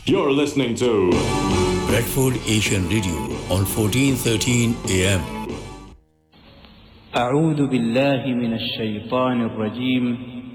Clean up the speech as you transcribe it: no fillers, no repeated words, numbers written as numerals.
You're listening to Bradford Asian Radio on 1413 AM. أعوذ بالله من الشيطان الرجيم